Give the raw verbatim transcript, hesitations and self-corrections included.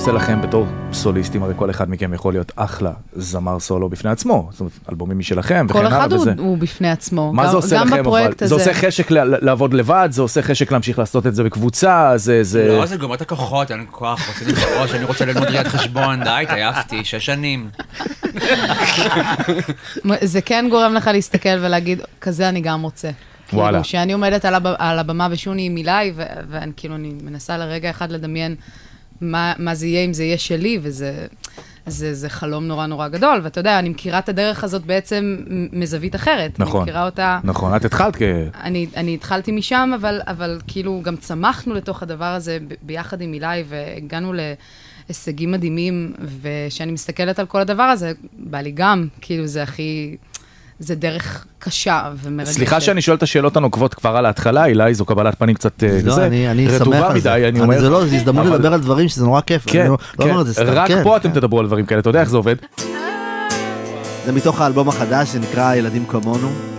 עושה לכם בתור סוליסטים? הרי כל אחד מכם יכול להיות אחלה זמר סולו בפני עצמו, זאת אומרת, אלבומים משלכם וכן הלאה. כל אחד הוא, הוא בפני עצמו. מה גם, זה עושה לכם? אבל... הזה... זה עושה חשק לעבוד לבד, זה עושה חשק להמשיך לעשות את זה בקבוצה, זה... זה... לא, זה גומר את הכוחות, אין כוח, רוצה לבחוש, אני רוצה ללמוד ראיית חשבון, די, תעייפתי, שש שנים. זה כן גורם לך להסתכל ולהגיד, כזה אני גם רוצה. וואלה. כאילו, שאני עומדת על, הב... על הבמה ושוני עם מילי, ו... ואני כאילו, אני מנסה לרגע אחד לדמיין מה, מה זה יהיה, אם זה יהיה שלי, וזה זה, זה חלום נורא נורא גדול, ואתה יודע, אני מכירה את הדרך הזאת בעצם מזווית אחרת. נכון, אני מכירה אותה... נכון, את התחלת כ... אני, אני התחלתי משם, אבל, אבל כאילו גם צמחנו לתוך הדבר הזה ב... ביחד עם מילי, והגענו להישגים מדהימים, ושאני מסתכלת על כל הדבר הזה, בא לי גם, כאילו זה הכי... זה דרך קשה ומרגשת. סליחה שאני שואל את השאלות הנוקבות כבר על ההתחלה, אילי, זו קבלת פנים קצת לא, אני שמח על זה. זה לא, זה הזדמנות לדבר על דברים שזה נורא כיף. כן, כן, רק פה אתם תדברו על דברים כאלה, אתה יודע איך זה עובד? זה מתוך האלבום החדש, זה נקרא ילדים כמונו.